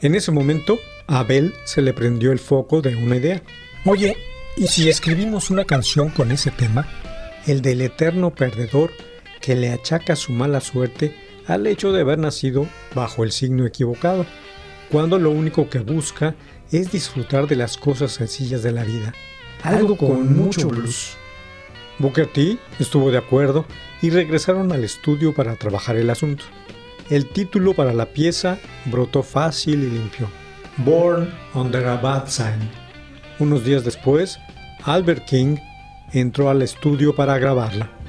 En ese momento, a Abel se le prendió el foco de una idea. Oye, ¿y si escribimos una canción con ese tema? El del eterno perdedor que le achaca su mala suerte al hecho de haber nacido bajo el signo equivocado, cuando lo único que busca es disfrutar de las cosas sencillas de la vida. Algo con mucho blues. Booker T estuvo de acuerdo y regresaron al estudio para trabajar el asunto. El título para la pieza brotó fácil y limpio: Born Under a Bad Sign. Unos días después, Albert King entró al estudio para grabarla.